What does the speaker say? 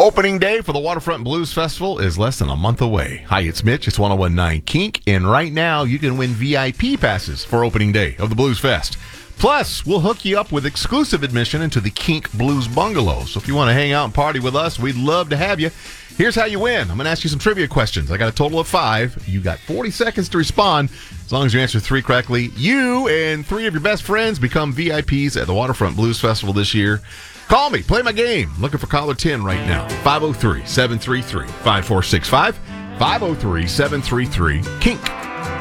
Opening day for the Waterfront Blues Festival is less than a month away. Hi, it's Mitch. It's 1019 Kink, and right now you can win VIP passes for opening day of the Blues Fest. Plus, we'll hook you up with exclusive admission into the Kink Blues Bungalow. So if you want to hang out and party with us, we'd love to have you. Here's how you win. I'm going to ask you some trivia questions. I got a total of 5. You got 40 seconds to respond. As long as you answer 3 correctly, you and 3 of your best friends become VIPs at the Waterfront Blues Festival this year. Call me. Play my game. Looking for caller 10 right now. 503-733-5465. 503-733-KINK.